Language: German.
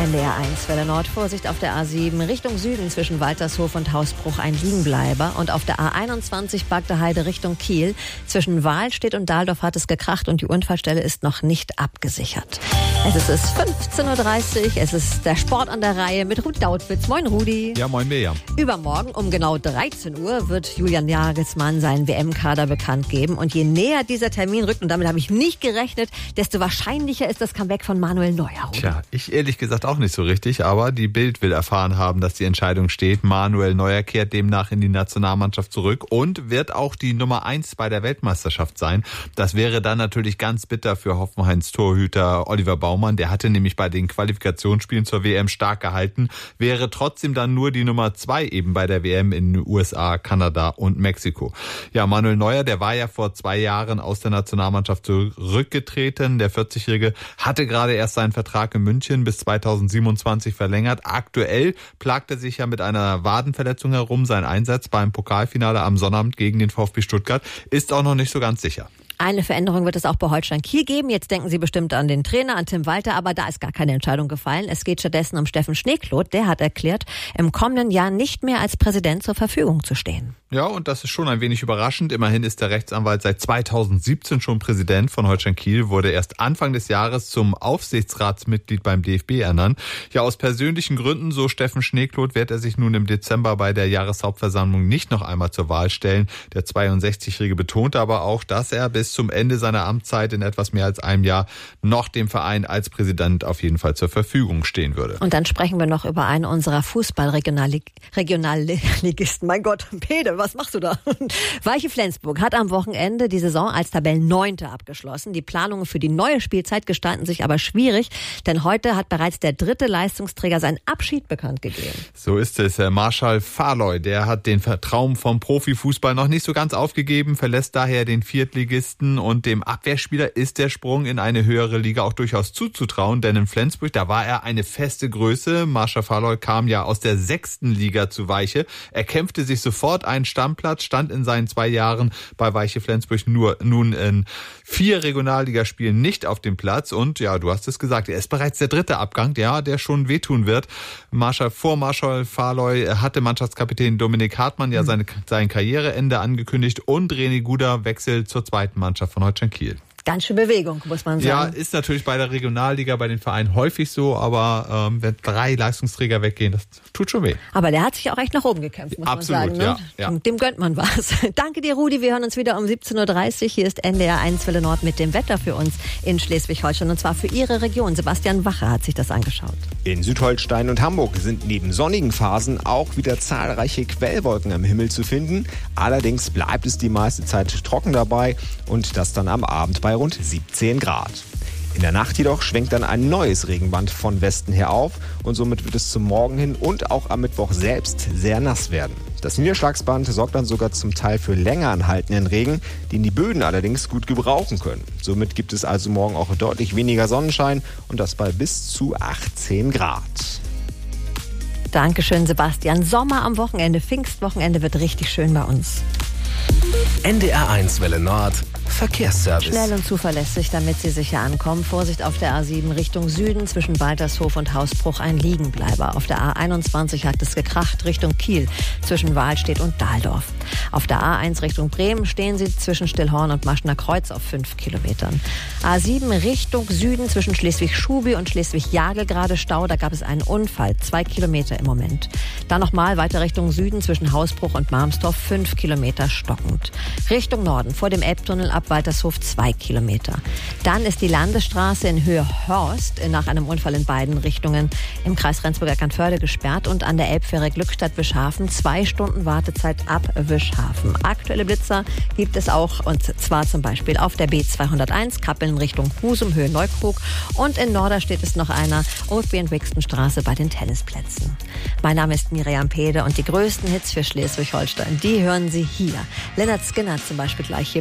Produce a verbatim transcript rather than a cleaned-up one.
N D R eins, Welle Nord. Vorsicht auf der A sieben Richtung Süden zwischen Waltershof und Hausbruch ein Liegenbleiber. Und auf der A einundzwanzig Bagde Heide Richtung Kiel. Zwischen Wahlstedt und Dahldorf hat es gekracht und die Unfallstelle ist noch nicht abgesichert. Es ist fünfzehn Uhr dreißig, es ist der Sport an der Reihe mit Rudi Dautwitz. Moin Rudi. Ja, moin Mirjam. Übermorgen um genau dreizehn Uhr wird Julian Nagelsmann seinen W M-Kader bekannt geben. Und je näher dieser Termin rückt, und damit habe ich nicht gerechnet, desto wahrscheinlicher ist das Comeback von Manuel Neuer. Rudi. Tja, ich ehrlich gesagt auch nicht so richtig, aber die Bild will erfahren haben, dass die Entscheidung steht. Manuel Neuer kehrt demnach in die Nationalmannschaft zurück und wird auch die Nummer eins bei der Weltmeisterschaft sein. Das wäre dann natürlich ganz bitter für Hoffenheims Torhüter Oliver Baumann. Der hatte nämlich bei den Qualifikationsspielen zur W M stark gehalten, wäre trotzdem dann nur die Nummer zwei eben bei der W M in den U S A, Kanada und Mexiko. Ja, Manuel Neuer, der war ja vor zwei Jahren aus der Nationalmannschaft zurückgetreten. Der vierzigjährige hatte gerade erst seinen Vertrag in München bis zweitausendsiebenundzwanzig verlängert. Aktuell plagt er sich ja mit einer Wadenverletzung herum. Sein Einsatz beim Pokalfinale am Sonnabend gegen den VfB Stuttgart ist auch noch nicht so ganz sicher. Eine Veränderung wird es auch bei Holstein Kiel geben. Jetzt denken Sie bestimmt an den Trainer, an Tim Walter, aber da ist gar keine Entscheidung gefallen. Es geht stattdessen um Steffen Schneekloth. Der hat erklärt, im kommenden Jahr nicht mehr als Präsident zur Verfügung zu stehen. Ja, und das ist schon ein wenig überraschend. Immerhin ist der Rechtsanwalt seit zweitausendsiebzehn schon Präsident von Holstein Kiel, wurde erst Anfang des Jahres zum Aufsichtsratsmitglied beim D F B ernannt. Ja, aus persönlichen Gründen, so Steffen Schneekloth, wird er sich nun im Dezember bei der Jahreshauptversammlung nicht noch einmal zur Wahl stellen. Der zweiundsechzigjährige betonte aber auch, dass er bis zum Ende seiner Amtszeit in etwas mehr als einem Jahr noch dem Verein als Präsident auf jeden Fall zur Verfügung stehen würde. Und dann sprechen wir noch über einen unserer Fußball-Regionalligisten. Mein Gott, Pede, was machst du da? Weiche Flensburg hat am Wochenende die Saison als Tabellenneunte abgeschlossen. Die Planungen für die neue Spielzeit gestalten sich aber schwierig, denn heute hat bereits der dritte Leistungsträger seinen Abschied bekannt gegeben. So ist es. Marschall Farloy, der hat den Traum vom Profifußball noch nicht so ganz aufgegeben, verlässt daher den Viertligisten, und dem Abwehrspieler ist der Sprung in eine höhere Liga auch durchaus zuzutrauen, denn in Flensburg, da war er eine feste Größe. Marschall Farloy kam ja aus der sechsten Liga zu Weiche. Er kämpfte sich sofort einen Stammplatz, stand in seinen zwei Jahren bei Weiche Flensburg nur nun in vier Regionalligaspielen nicht auf dem Platz, und ja, du hast es gesagt, er ist bereits der dritte Abgang, ja, der schon wehtun wird. Marschall, vor Marschall Farloy hatte Mannschaftskapitän Dominik Hartmann ja seine, sein Karriereende angekündigt, und René Guder wechselt zur zweiten Mannschaft von Holstein Kiel. Ganz schön Bewegung, muss man sagen. Ja, ist natürlich bei der Regionalliga, bei den Vereinen häufig so, aber ähm, wenn drei Leistungsträger weggehen, das tut schon weh. Aber der hat sich auch echt nach oben gekämpft, muss Absolut, man sagen. Ne? Ja, ja. Dem gönnt man was. Danke dir, Rudi. Wir hören uns wieder um siebzehn Uhr dreißig. Hier ist N D R eins Welle Nord mit dem Wetter für uns in Schleswig-Holstein, und zwar für Ihre Region. Sebastian Wache hat sich das angeschaut. In Südholstein und Hamburg sind neben sonnigen Phasen auch wieder zahlreiche Quellwolken am Himmel zu finden. Allerdings bleibt es die meiste Zeit trocken dabei, und das dann am Abend bei rund siebzehn Grad. In der Nacht jedoch schwenkt dann ein neues Regenband von Westen her auf, und somit wird es zum Morgen hin und auch am Mittwoch selbst sehr nass werden. Das Niederschlagsband sorgt dann sogar zum Teil für länger anhaltenden Regen, den die Böden allerdings gut gebrauchen können. Somit gibt es also morgen auch deutlich weniger Sonnenschein, und das bei bis zu achtzehn Grad. Dankeschön, Sebastian. Sommer am Wochenende, Pfingstwochenende wird richtig schön bei uns. N D R eins Welle Nord Verkehrsservice. Schnell und zuverlässig, damit Sie sicher ankommen. Vorsicht auf der A sieben Richtung Süden zwischen Waltershof und Hausbruch ein Liegenbleiber. Auf der A einundzwanzig hat es gekracht Richtung Kiel zwischen Wahlstedt und Dahldorf. Auf der A eins Richtung Bremen stehen Sie zwischen Stillhorn und Maschner Kreuz auf fünf Kilometern. A sieben Richtung Süden zwischen Schleswig-Schubi und Schleswig-Jagel gerade Stau. Da gab es einen Unfall, zwei Kilometer im Moment. Dann nochmal weiter Richtung Süden zwischen Hausbruch und Marmsdorf, fünf Kilometer stockend. Richtung Norden vor dem Elbtunnel ab Waltershof zwei Kilometer. Dann ist die Landesstraße in Höhe Horst nach einem Unfall in beiden Richtungen im Kreis Rendsburg-Eckernförde gesperrt, und an der Elbfähre Glückstadt-Wischhafen zwei Stunden Wartezeit ab Wischhafen. Aktuelle Blitzer gibt es auch, und zwar zum Beispiel auf der B zweihunderteins Kappeln Richtung Husum Höhe Neukrug, und in Norderstedt ist noch einer Oldby und Wixton Straße bei den Tennisplätzen. Mein Name ist Mirjam Pede, und die größten Hits für Schleswig-Holstein, die hören Sie hier. Lynyrd Skynyrd zum Beispiel gleich hier